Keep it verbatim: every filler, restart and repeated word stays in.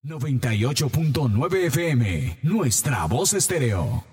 noventa y ocho punto nueve F M, Nuestra Voz Estéreo.